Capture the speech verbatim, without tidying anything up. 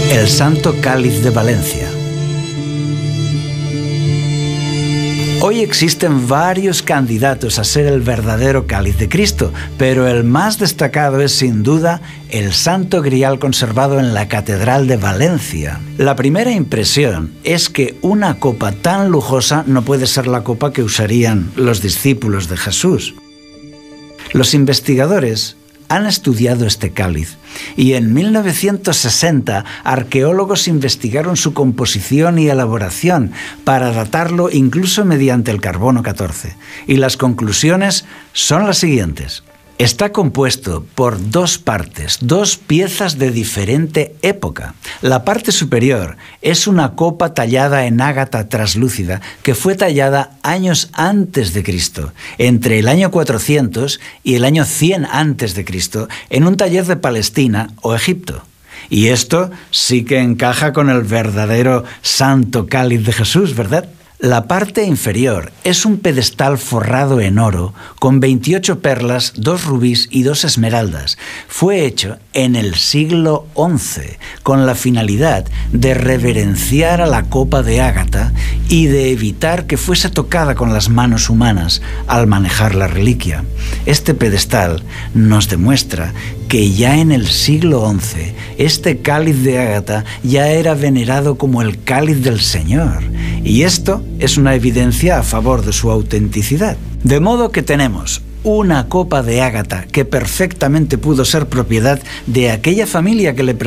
El Santo Cáliz de Valencia. Hoy existen varios candidatos a ser el verdadero cáliz de Cristo, pero el más destacado es sin duda el Santo Grial conservado en la Catedral de Valencia. La primera impresión es que una copa tan lujosa no puede ser la copa que usarían los discípulos de Jesús. Los investigadores han estudiado este cáliz y en mil novecientos sesenta arqueólogos investigaron su composición y elaboración para datarlo incluso mediante el carbono catorce. Y las conclusiones son las siguientes. Está compuesto por dos partes, dos piezas de diferente época. La parte superior es una copa tallada en ágata traslúcida que fue tallada años antes de Cristo, entre el año cuatrocientos y el año cien antes de Cristo, en un taller de Palestina o Egipto. Y esto sí que encaja con el verdadero Santo Cáliz de Jesús, ¿verdad? La parte inferior es un pedestal forrado en oro con veintiocho perlas, dos rubíes y dos esmeraldas. Fue hecho en el siglo once con la finalidad de reverenciar a la copa de ágata y de evitar que fuese tocada con las manos humanas al manejar la reliquia. Este pedestal nos demuestra que ya en el siglo once este cáliz de ágata ya era venerado como el cáliz del Señor. Y esto es una evidencia a favor de su autenticidad. De modo que tenemos una copa de ágata que perfectamente pudo ser propiedad de aquella familia que le